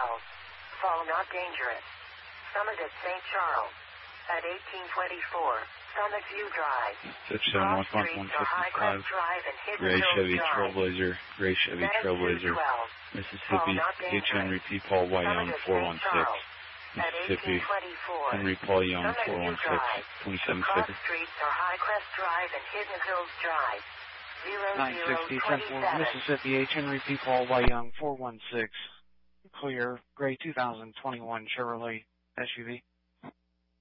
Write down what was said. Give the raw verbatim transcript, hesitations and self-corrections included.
twelve. Fall not dangerous. Summit at Saint Charles. At eighteen twenty-four, Summit View Drive. Touchdown northbound one fifty-five. Gray Chevy Trailblazer, Gray Chevy Trailblazer, Mississippi, H. Henry P. Paul Y. Young four one six. Mississippi, Henry Paul Young four one six, twenty-seven fifty. Streets are Highcrest Drive and Hidden Hills Drive. nine sixty, ten four, Mississippi, H. Henry P. Paul Y. Young four one six. Clear, Gray two thousand twenty-one Chevrolet S U V.